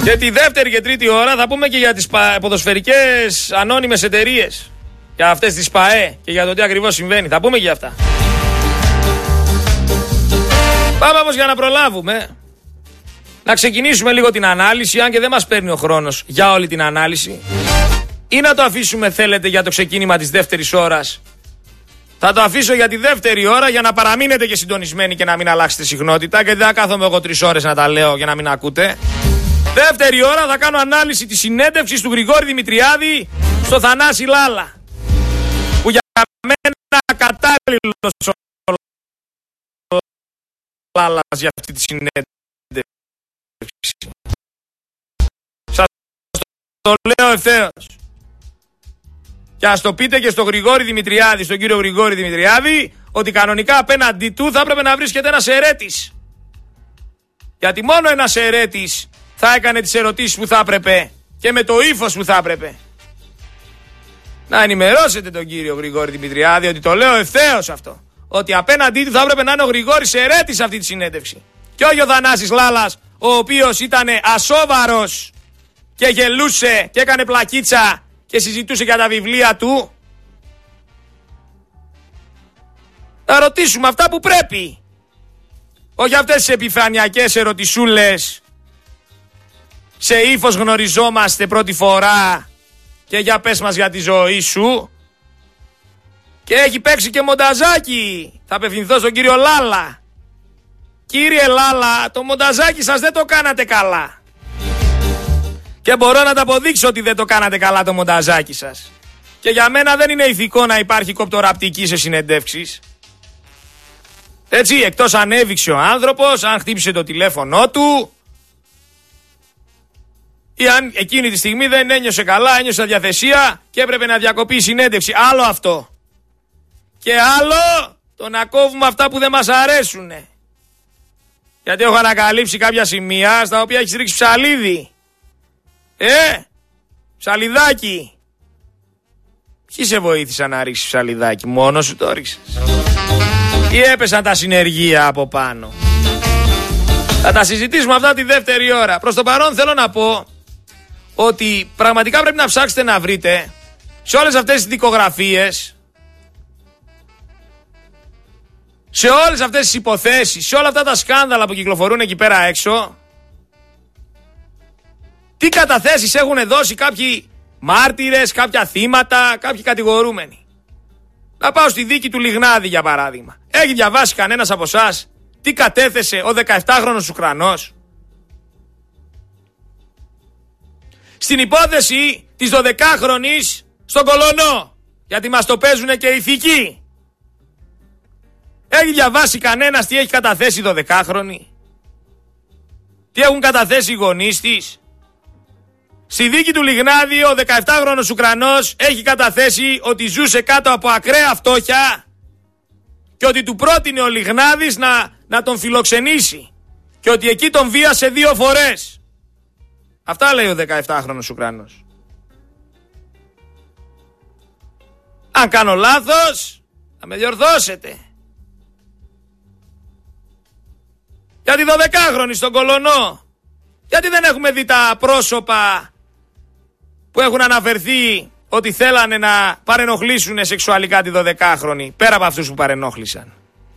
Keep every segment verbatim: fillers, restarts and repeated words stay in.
Και τη δεύτερη και τρίτη ώρα θα πούμε και για τις ποδοσφαιρικές ανώνυμες εταιρείες. Για αυτές τις ΠΑΕ και για το τι ακριβώς συμβαίνει. Θα πούμε και για αυτά. Πάμε όμως για να προλάβουμε. Να ξεκινήσουμε λίγο την ανάλυση, αν και δεν μας παίρνει ο χρόνος για όλη την ανάλυση. Ή να το αφήσουμε, θέλετε, για το ξεκίνημα της δεύτερης ώρας. Θα το αφήσω για τη δεύτερη ώρα για να παραμείνετε και συντονισμένοι και να μην αλλάξετε συχνότητα. Και δεν θα κάθομαι εγώ τρεις ώρες να τα λέω για να μην ακούτε. Δεύτερη ώρα θα κάνω ανάλυση της συνέντευξης του Γρηγόρη Δημητριάδη στο Θανάση Λάλα. Που για μένα κατάλληλος ο Λάλας για αυτή τη συνέντευξη. Σας το λέω ευθέως. Και ας το πείτε και στο Γρηγόρη Δημητριάδη, στον κύριο Γρηγόρη Δημητριάδη, ότι κανονικά απέναντί του θα έπρεπε να βρίσκεται ένας ερέτης. Γιατί μόνο ένας ερέτης θα έκανε τις ερωτήσεις που θα έπρεπε και με το ύφος που θα έπρεπε. Να ενημερώσετε τον κύριο Γρηγόρη Δημητριάδη ότι το λέω ευθέως αυτό. Ότι απέναντί του θα έπρεπε να είναι ο Γρηγόρης ερέτης αυτή τη συνέντευξη. Και όχι ο Θανάσης Λάλας, ο οποίος ήταν ασόβαρος και γελούσε και έκανε πλακίτσα και συζητούσε για τα βιβλία του. Να ρωτήσουμε αυτά που πρέπει. Όχι αυτές τις επιφανειακές ερωτησούλες. Σε ύφος γνωριζόμαστε πρώτη φορά και για πες μας για τη ζωή σου. Και έχει παίξει και μονταζάκι. Θα απευθυνθώ στον κύριο Λάλα. Κύριε Λάλα, το μονταζάκι σας δεν το κάνατε καλά. Και μπορώ να τα αποδείξω ότι δεν το κάνατε καλά το μονταζάκι σας. Και για μένα δεν είναι ηθικό να υπάρχει κοπτοραπτική σε συνεντεύξεις. Έτσι, εκτός αν έβηξε ο άνθρωπος, αν χτύπησε το τηλέφωνο του, ή αν εκείνη τη στιγμή δεν ένιωσε καλά, ένιωσε αδιαθεσία και έπρεπε να διακοπεί η συνέντευξη. Άλλο αυτό. Και άλλο το να κόβουμε αυτά που δεν μας αρέσουνε. Γιατί έχω ανακαλύψει κάποια σημεία στα οποία έχεις ρίξει ψαλίδι. Ε, ψαλιδάκι. Ποιοι σε βοήθησαν να ρίξεις ψαλιδάκι, μόνος σου το ρίξες? Ή έπεσαν τα συνεργεία από πάνω? Θα τα συζητήσουμε αυτά τη δεύτερη ώρα. Προς το παρόν θέλω να πω ότι πραγματικά πρέπει να ψάξετε να βρείτε σε όλες αυτές τις δικογραφίες, σε όλες αυτές τις υποθέσεις, σε όλα αυτά τα σκάνδαλα που κυκλοφορούν εκεί πέρα έξω, τι καταθέσεις έχουν δώσει κάποιοι μάρτυρες, κάποια θύματα, κάποιοι κατηγορούμενοι. Να πάω στη δίκη του Λιγνάδη για παράδειγμα. Έχει διαβάσει κανένας από εσάς τι κατέθεσε ο δεκαεπτάχρονος Ουκρανός? Στην υπόθεση της δωδεκάχρονης στον Κολονό, γιατί μας το παίζουνε και ηθικοί. Έχει διαβάσει κανένας τι έχει καταθέσει η δωδεκάχρονη? Τι έχουν καταθέσει οι γονείς της? Στη δίκη του Λιγνάδη ο δεκαεπτάχρονος Ουκρανός έχει καταθέσει ότι ζούσε κάτω από ακραία φτώχεια και ότι του πρότεινε ο Λιγνάδης να, να τον φιλοξενήσει και ότι εκεί τον βίασε δύο φορές. Αυτά λέει ο δεκαεπτάχρονος Ουκρανός. Αν κάνω λάθος, θα με διορθώσετε. Για τη δωδεκάχρονη στον Κολονό, γιατί δεν έχουμε δει τα πρόσωπα που έχουν αναφερθεί ότι θέλανε να παρενοχλήσουν σεξουαλικά τη δωδεκάχρονη, πέρα από αυτούς που παρενόχλησαν?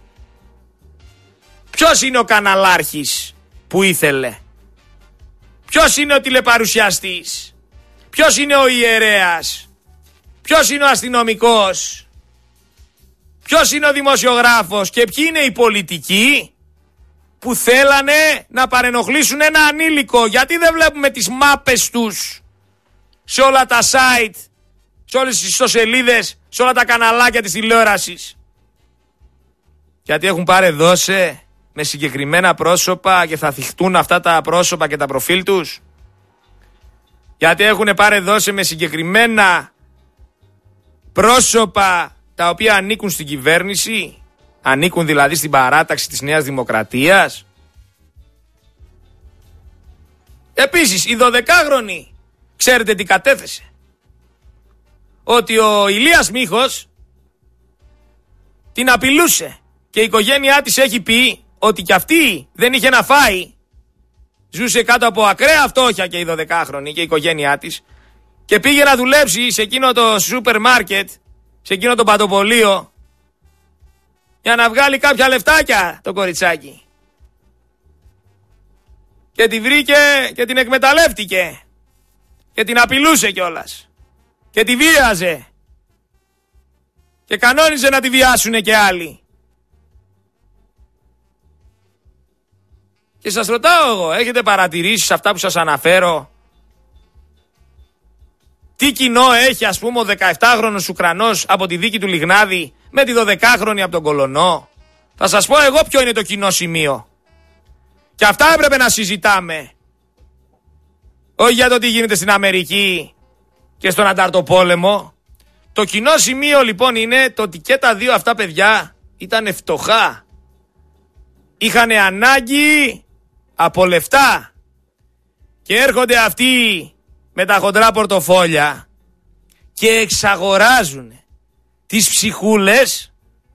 Ποιος είναι ο καναλάρχης που ήθελε? Ποιος είναι ο τηλεπαρουσιαστής? Ποιος είναι ο ιερέας? Ποιος είναι ο αστυνομικός? Ποιος είναι ο δημοσιογράφος? Και ποιοι είναι οι πολιτικοί που θέλανε να παρενοχλήσουν ένα ανήλικο? Γιατί δεν βλέπουμε τις μάπες τους σε όλα τα site, σε όλες τις ιστοσελίδες, σε όλα τα καναλάκια της τηλεόρασης? Γιατί έχουν παρεδώσει με συγκεκριμένα πρόσωπα και θα θυχτούν αυτά τα πρόσωπα και τα προφίλ τους? Γιατί έχουν παρεδώσει με συγκεκριμένα πρόσωπα τα οποία ανήκουν στην κυβέρνηση, ανήκουν δηλαδή στην παράταξη της Νέας Δημοκρατίας? Επίσης η δωδεκάχρονη, ξέρετε τι κατέθεσε? Ότι ο Ηλίας Μίχος την απειλούσε και η οικογένειά της έχει πει ότι κι αυτή δεν είχε να φάει ζούσε κάτω από ακραία φτώχεια και η δωδεκάχρονη και η οικογένειά της και πήγε να δουλέψει σε εκείνο το σούπερ μάρκετ, σε εκείνο το παντοπολείο, για να βγάλει κάποια λεφτάκια το κοριτσάκι. Και τη βρήκε και την εκμεταλλεύτηκε και την απειλούσε κιόλας και τη βίαζε και κανόνιζε να τη βιάσουνε και άλλοι. Και σας ρωτάω εγώ, έχετε παρατηρήσει σε αυτά που σας αναφέρω τι κοινό έχει, ας πούμε, ο δεκαεπτάχρονος Ουκρανός από τη δίκη του Λιγνάδη με τη δωδεκάχρονη από τον Κολονό? Θα σας πω εγώ ποιο είναι το κοινό σημείο. Και αυτά έπρεπε να συζητάμε. Όχι για το τι γίνεται στην Αμερική και στον Ανταρτοπόλεμο. Το κοινό σημείο λοιπόν είναι το ότι και τα δύο αυτά παιδιά ήταν φτωχά. Είχαν ανάγκη από λεφτά. Και έρχονται αυτοί με τα χοντρά πορτοφόλια και εξαγοράζουν τις ψυχούλες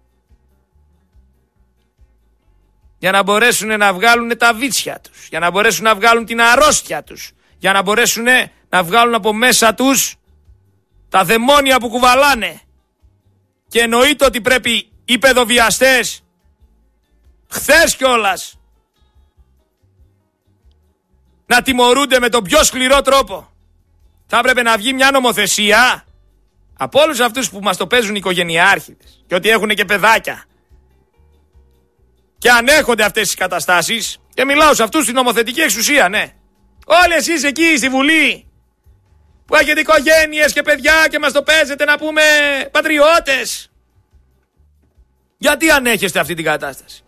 για να μπορέσουν να βγάλουν τα βίτσια τους, για να μπορέσουν να βγάλουν την αρρώστια τους, για να μπορέσουν να βγάλουν από μέσα τους τα δαιμόνια που κουβαλάνε. Και εννοείται ότι πρέπει οι παιδοβιαστές χθες κιόλας να τιμωρούνται με τον πιο σκληρό τρόπο. Θα έπρεπε να βγει μια νομοθεσία από όλους αυτούς που μας το παίζουν οι οικογενειάρχηδες και ότι έχουν και παιδάκια και ανέχονται αυτές τις καταστάσεις, και μιλάω σε αυτούς στην νομοθετική εξουσία, ναι. Όλοι εσείς εκεί στη Βουλή που έχετε οικογένειες και παιδιά και μας το παίζετε να πούμε πατριώτες, γιατί ανέχεστε αυτή την κατάσταση?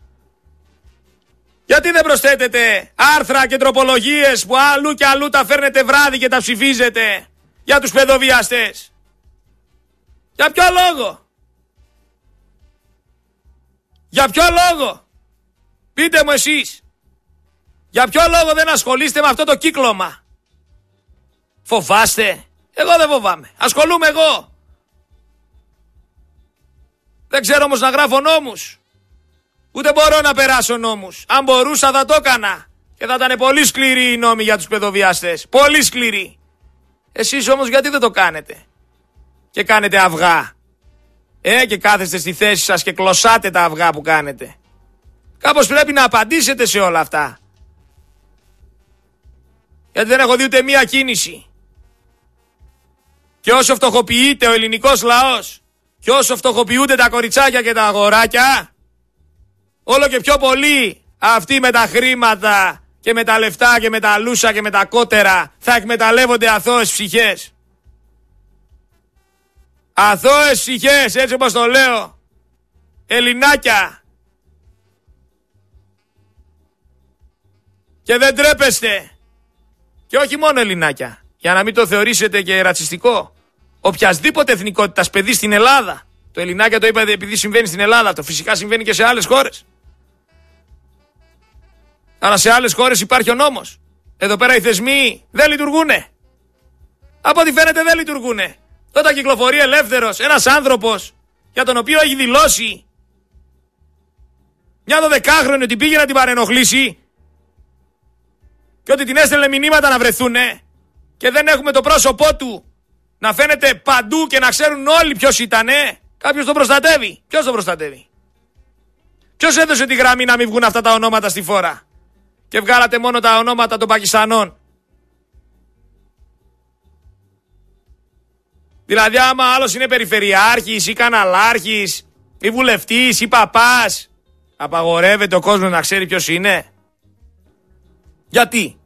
Γιατί δεν προσθέτετε άρθρα και τροπολογίες που αλλού και αλλού τα φέρνετε βράδυ και τα ψηφίζετε για τους παιδοβιαστές? Για ποιο λόγο? Για ποιο λόγο? Πείτε μου εσείς. Για ποιο λόγο δεν ασχολείστε με αυτό το κύκλωμα? Φοβάστε? Εγώ δεν φοβάμαι. Ασχολούμαι εγώ. Δεν ξέρω όμως να γράφω νόμους. Ούτε μπορώ να περάσω νόμους. Αν μπορούσα θα το έκανα. Και θα ήταν πολύ σκληροί οι νόμοι για τους παιδοβιαστές. Πολύ σκληροί. Εσείς όμως γιατί δεν το κάνετε? Και κάνετε αυγά. Ε, και κάθεστε στη θέση σας και κλωσάτε τα αυγά που κάνετε. Κάπως πρέπει να απαντήσετε σε όλα αυτά. Γιατί δεν έχω δει ούτε μία κίνηση. Και όσο φτωχοποιείται ο ελληνικός λαός και όσο φτωχοποιούνται τα κοριτσάκια και τα αγοράκια, όλο και πιο πολύ αυτοί με τα χρήματα και με τα λεφτά και με τα λούσα και με τα κότερα θα εκμεταλλεύονται αθώες ψυχές. Αθώες ψυχές, έτσι όπως το λέω. Ελληνάκια. Και δεν τρέπεστε. Και όχι μόνο ελληνάκια. Για να μην το θεωρήσετε και ρατσιστικό. Οποιασδήποτε εθνικότητας παιδί στην Ελλάδα. Το Ελληνάκια το είπα επειδή συμβαίνει στην Ελλάδα. Το φυσικά συμβαίνει και σε άλλες χώρες. Αλλά σε άλλες χώρες υπάρχει ο νόμος. Εδώ πέρα οι θεσμοί δεν λειτουργούνε. Από ό,τι φαίνεται δεν λειτουργούνε. Τότε κυκλοφορεί ελεύθερος ένας άνθρωπος για τον οποίο έχει δηλώσει μια δωδεκάχρονη ότι πήγε να την παρενοχλήσει και ότι την έστελνε μηνύματα να βρεθούνε και δεν έχουμε το πρόσωπό του να φαίνεται παντού και να ξέρουν όλοι ποιος ήτανε. Κάποιος τον προστατεύει. Ποιος τον προστατεύει? Ποιος έδωσε τη γραμμή να μην βγουν αυτά τα ονόματα στη φόρα και βγάλατε μόνο τα ονόματα των Πακιστανών? Δηλαδή άμα άλλος είναι περιφερειάρχης ή καναλάρχης ή βουλευτής ή παπάς, απαγορεύεται ο κόσμος να ξέρει ποιος είναι? Γιατί?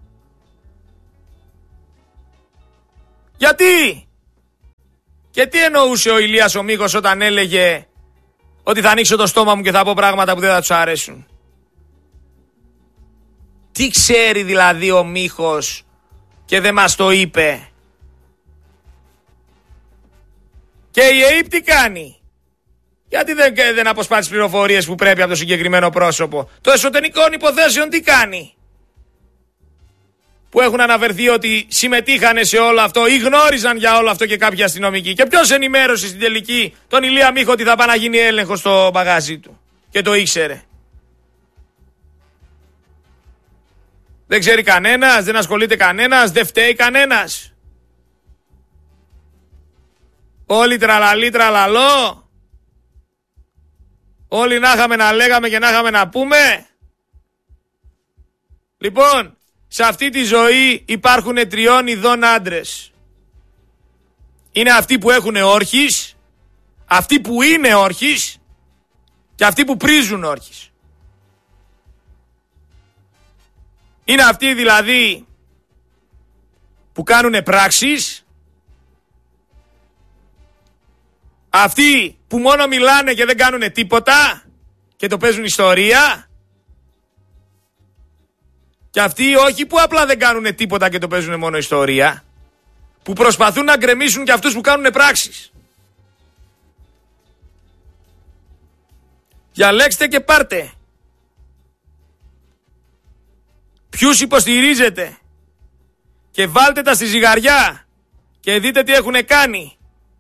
Γιατί? Και τι εννοούσε ο Ηλίας ο Μίχος όταν έλεγε ότι θα ανοίξω το στόμα μου και θα πω πράγματα που δεν θα τους αρέσουν? Τι ξέρει δηλαδή ο Μίχος και δεν μας το είπε? Και η ΕΕΠ τι κάνει? Γιατί δεν, δεν αποσπά τις πληροφορίες που πρέπει από το συγκεκριμένο πρόσωπο? Το εσωτερικών υποθέσεων τι κάνει? Που έχουν αναφερθεί ότι συμμετείχαν σε όλο αυτό ή γνώριζαν για όλο αυτό και κάποιοι αστυνομικοί. Και ποιος ενημέρωσε στην τελική τον Ηλία Μίχο ότι θα πάει να γίνει έλεγχο στο μπαγάζι του? Και το ήξερε. Δεν ξέρει κανένας, δεν ασχολείται κανένας, δεν φταίει κανένας. Όλοι τραλαλή τραλαλό. Όλοι να είχαμε να λέγαμε και να είχαμε να πούμε. Λοιπόν, σε αυτή τη ζωή υπάρχουν τριών ειδών άντρες. Είναι αυτοί που έχουν όρχης, αυτοί που είναι όρχης και αυτοί που πρίζουν όρχης. Είναι αυτοί δηλαδή που κάνουνε πράξεις, αυτοί που μόνο μιλάνε και δεν κάνουνε τίποτα και το παίζουν ιστορία, και αυτοί όχι που απλά δεν κάνουνε τίποτα και το παίζουν μόνο ιστορία, που προσπαθούν να γκρεμίσουν και αυτούς που κάνουνε πράξεις. Διαλέξτε και πάρτε. Ποιους υποστηρίζετε και βάλτε τα στη ζυγαριά και δείτε τι έχουνε κάνει.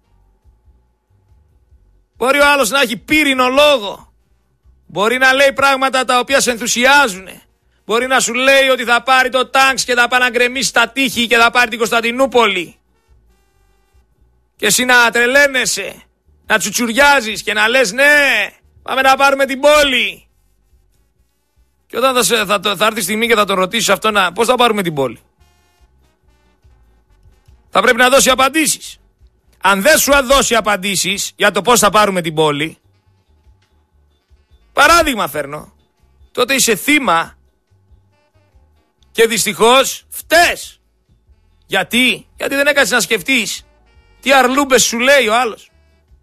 Μπορεί ο άλλος να έχει πύρινο λόγο. Μπορεί να λέει πράγματα τα οποία σε ενθουσιάζουνε. Μπορεί να σου λέει ότι θα πάρει το τάγκς και θα πάει να γκρεμίσει τα τείχη και θα πάρει την Κωνσταντινούπολη. Και εσύ να τρελαίνεσαι, να τσουτσουριάζεις και να λες ναι, πάμε να πάρουμε την πόλη. Και όταν θα, σε, θα, θα έρθει η στιγμή και θα το ρωτήσεις αυτό, να, πώς θα πάρουμε την πόλη. Θα πρέπει να δώσει απαντήσεις. Αν δεν σου δώσει απαντήσεις για το πώς θα πάρουμε την πόλη, παράδειγμα φέρνω, τότε είσαι θύμα και δυστυχώς φταίς. Γιατί, γιατί δεν έκανες να σκεφτείς τι αρλούμπες σου λέει ο άλλος.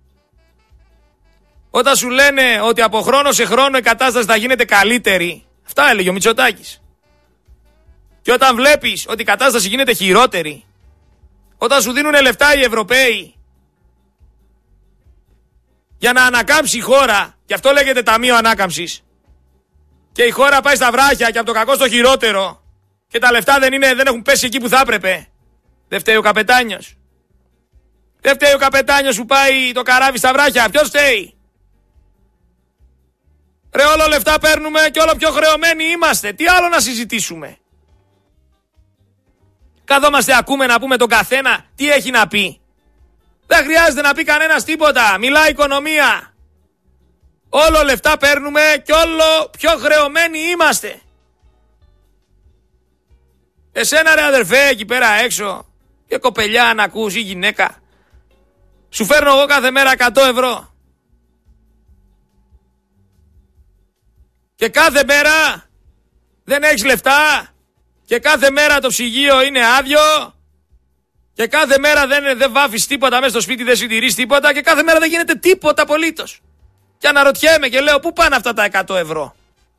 Όταν σου λένε ότι από χρόνο σε χρόνο η κατάσταση θα γίνεται καλύτερη, αυτά έλεγε ο Μητσοτάκης. Και όταν βλέπεις ότι η κατάσταση γίνεται χειρότερη, όταν σου δίνουν λεφτά οι Ευρωπαίοι για να ανακάμψει η χώρα, και αυτό λέγεται Ταμείο Ανάκαμψης, και η χώρα πάει στα βράχια και από το κακό στο χειρότερο και τα λεφτά δεν, είναι, δεν έχουν πέσει εκεί που θα έπρεπε, δεν φταίει ο καπετάνιος. Δεν φταίει ο καπετάνιος που πάει το καράβι στα βράχια. Ποιος φταίει? Ρε, όλο λεφτά παίρνουμε και όλο πιο χρεωμένοι είμαστε. Τι άλλο να συζητήσουμε? Καθόμαστε, ακούμε να πούμε τον καθένα τι έχει να πει. Δεν χρειάζεται να πει κανένας τίποτα. Μιλάει η οικονομία. Όλο λεφτά παίρνουμε και όλο πιο χρεωμένοι είμαστε. Εσένα ρε αδερφέ εκεί πέρα έξω, και κοπελιά να ακούς ή γυναίκα, σου φέρνω εγώ κάθε μέρα εκατό ευρώ. Και κάθε μέρα δεν έχεις λεφτά, και κάθε μέρα το ψυγείο είναι άδειο, και κάθε μέρα δεν, δεν βάφεις τίποτα μέσα στο σπίτι, δεν συντηρείς τίποτα, και κάθε μέρα δεν γίνεται τίποτα απολύτως. Και αναρωτιέμαι και λέω, πού πάνε αυτά τα εκατό ευρώ?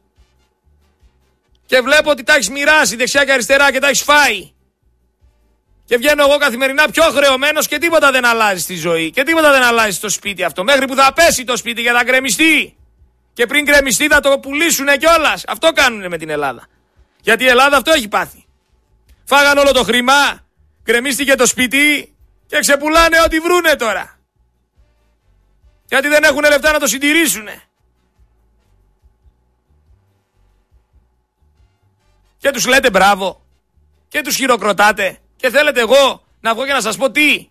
Και βλέπω ότι τα έχεις μοιράσει δεξιά και αριστερά και τα έχεις φάει. Και βγαίνω εγώ καθημερινά πιο χρεωμένος και τίποτα δεν αλλάζει στη ζωή. Και τίποτα δεν αλλάζει στο σπίτι αυτό. Μέχρι που θα πέσει το σπίτι και θα γκρεμιστεί. Και πριν γκρεμιστεί θα το πουλήσουνε κιόλας. Αυτό κάνουνε με την Ελλάδα. Γιατί η Ελλάδα αυτό έχει πάθει. Φάγαν όλο το χρήμα, γκρεμίστηκε το σπίτι και ξεπουλάνε ό,τι βρούνε τώρα. Γιατί δεν έχουν λεφτά να το συντηρήσουνε. Και τους λέτε μπράβο. Και τους χειροκροτάτε. Και θέλετε εγώ να βγω και να σας πω τι?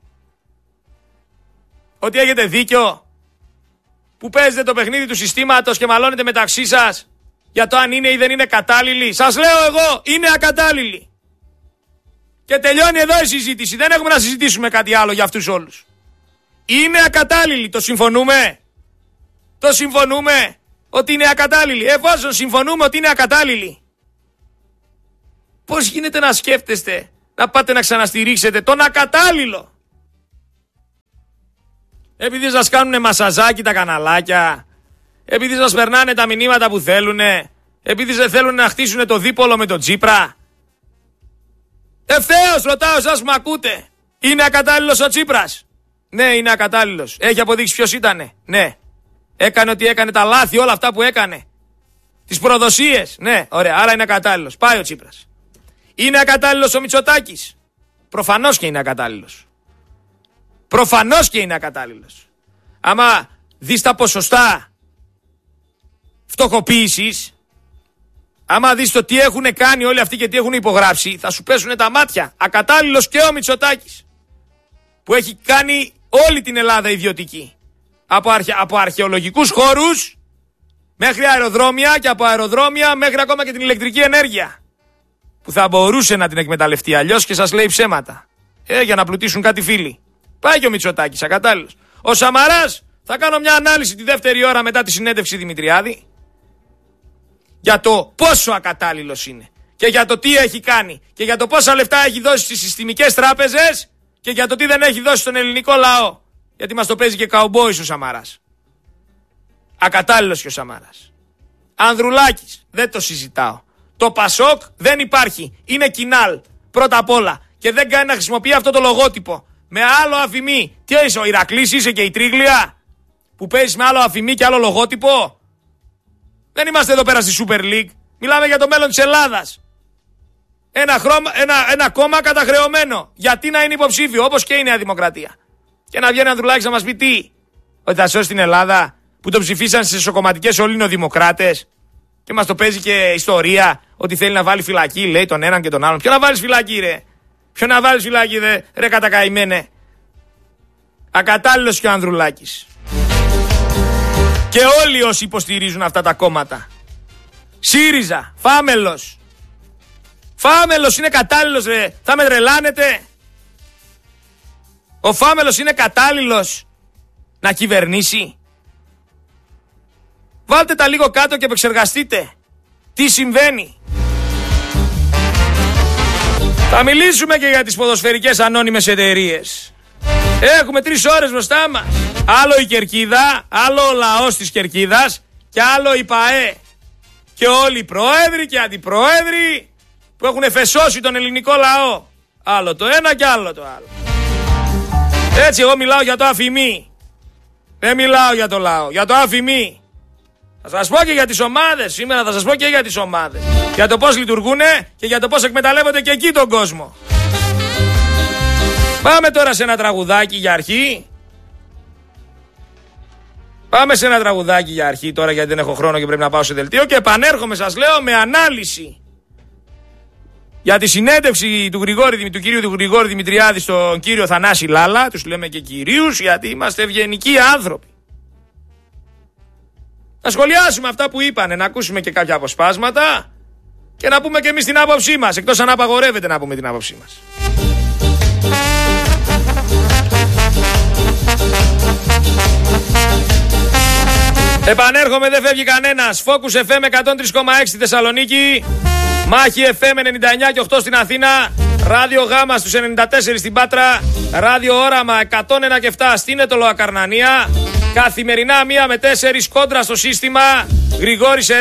Ότι έχετε δίκιο? Που παίζετε το παιχνίδι του συστήματος και μαλώνετε μεταξύ σας για το αν είναι ή δεν είναι κατάλληλοι? Σας λέω εγώ, είναι ακατάλληλοι. Και τελειώνει εδώ η συζήτηση. Δεν έχουμε να συζητήσουμε κάτι άλλο για αυτούς όλους. Είναι ακατάλληλοι. Το συμφωνούμε? Το συμφωνούμε ότι είναι ακατάλληλοι? Εφόσον συμφωνούμε ότι είναι ακατάλληλοι, πώς γίνεται να σκέφτεστε να πάτε να ξαναστηρίξετε τον ακατάλληλο? Επειδή σας κάνουνε μασαζάκι τα καναλάκια, επειδή σας περνάνε τα μηνύματα που θέλουνε, επειδή δεν θέλουν να χτίσουνε το δίπολο με τον Τσίπρα. Ευθέως ρωτάω εσάς που με ακούτε, είναι ακατάλληλος ο Τσίπρας? Ναι, είναι ακατάλληλος. Έχει αποδείξει ποιος ήτανε? Ναι. Έκανε ότι έκανε τα λάθη, όλα αυτά που έκανε. Τις προδοσίες. Ναι, ωραία, άρα είναι ακατάλληλος. Πάει ο Τσίπρας. Είναι ακατάλληλος ο Μητσοτάκης? Προφανώς και είναι ακατάλληλος. Προφανώς και είναι ακατάλληλος. Άμα δεις τα ποσοστά φτωχοποίησης, άμα δεις το τι έχουν κάνει όλοι αυτοί και τι έχουν υπογράψει, θα σου πέσουν τα μάτια. Ακατάλληλος και ο Μητσοτάκης, που έχει κάνει όλη την Ελλάδα ιδιωτική. Από, αρχαι, από αρχαιολογικούς χώρους μέχρι αεροδρόμια και από αεροδρόμια μέχρι ακόμα και την ηλεκτρική ενέργεια, που θα μπορούσε να την εκμεταλλευτεί αλλιώς και σας λέει ψέματα. Ε, για να πλουτίσουν κάτι φίλοι. Πάει και ο Μητσοτάκης, ακατάλληλος. Ο Σαμαράς, θα κάνω μια ανάλυση τη δεύτερη ώρα μετά τη συνέντευξη Δημητριάδη για το πόσο ακατάλληλος είναι και για το τι έχει κάνει και για το πόσα λεφτά έχει δώσει στις συστημικές τράπεζες και για το τι δεν έχει δώσει στον ελληνικό λαό. Γιατί μας το παίζει και καουμπόης ο Σαμαράς. Ακατάλληλος και ο Σαμαράς. Ανδρουλάκης, δεν το συζητάω. Το Πασόκ δεν υπάρχει. Είναι κοινάλ πρώτα απ' όλα. Και δεν κάνει να χρησιμοποιεί αυτό το λογότυπο. Με άλλο αφημί. Τι είσαι, ο Ηρακλής είσαι και η Τρίγλια που παίζεις με άλλο αφημί και άλλο λογότυπο. Δεν είμαστε εδώ πέρα στη Super League. Μιλάμε για το μέλλον της Ελλάδας. Ένα, χρώμα, ένα, ένα κόμμα καταχρεωμένο. Γιατί να είναι υποψήφιο, όπως και η Νέα Δημοκρατία. Και να βγαίνει Ανδρουλάκης να μας πει τι. Ότι θα σώσει την Ελλάδα που το ψηφίσαν στις εσωκομματικές όλοι οι νοδημοκράτες. Και μας το παίζει και ιστορία ότι θέλει να βάλει φυλακή, λέει, τον έναν και τον άλλον. Ποιο να βάλεις φυλακή, ρε. Ποιο να βάλεις φυλακή, ρε, ρε κατακαημένε. Ακατάλληλος και ο Ανδρουλάκης. Και όλοι όσοι υποστηρίζουν αυτά τα κόμματα. ΣΥΡΙΖΑ, Φάμελος. Φάμελος είναι κατάλληλος, ρε. Θα με τρελάνετε. Ο Φάμελος είναι κατάλληλος να κυβερνήσει. Βάλτε τα λίγο κάτω και επεξεργαστείτε τι συμβαίνει. Θα μιλήσουμε και για τις ποδοσφαιρικές ανώνυμες εταιρείες. Έχουμε τρεις ώρες μπροστά μας. Άλλο η Κερκίδα, άλλο ο λαός της Κερκίδας και άλλο η ΠΑΕ. Και όλοι οι πρόεδροι και αντιπρόεδροι που έχουν εφεσώσει τον ελληνικό λαό. Άλλο το ένα και άλλο το άλλο. Έτσι εγώ μιλάω για το αφημί. Δεν μιλάω για το λαό, για το αφημί. Θα σας πω και για τις ομάδες. Σήμερα θα σας πω και για τις ομάδες. Για το πώς λειτουργούνε και για το πώς εκμεταλλεύονται και εκεί τον κόσμο. Πάμε τώρα σε ένα τραγουδάκι για αρχή. Πάμε σε ένα τραγουδάκι για αρχή τώρα, γιατί δεν έχω χρόνο και πρέπει να πάω σε δελτίο. Και επανέρχομαι, σας λέω, με ανάλυση για τη συνέντευξη του, Γρηγόρη, του κυρίου του Γρηγόρη Δημητριάδη στον κύριο Θανάση Λάλα. Τους λέμε και κυρίους γιατί είμαστε ευγενικοί άνθρωποι. Να σχολιάσουμε αυτά που είπανε, να ακούσουμε και κάποια αποσπάσματα και να πούμε και εμείς την άποψή μας, εκτός αν απαγορεύεται να πούμε την άποψή μας. Επανέρχομαι, δεν φεύγει κανένας. Focus εφ εμ εκατόν τρία κόμμα έξι στη Θεσσαλονίκη, Μάχη εφ εμ ενενήντα εννιά και οκτώ στην Αθήνα, Ράδιο Γάμα στους ενενήντα τέσσερα στην Πάτρα, Ράδιο Όραμα εκατόν ένα και επτά στην Ετωλοακαρνανία. Καθημερινά μία με τέσσερις κόντρα στο σύστημα. Γρηγόρης